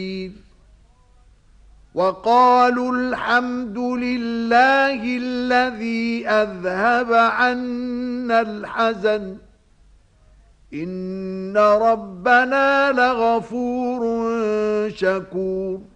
وقالوا الحمد لله الذي أذهب عنا الحزن إن ربنا لغفور شكور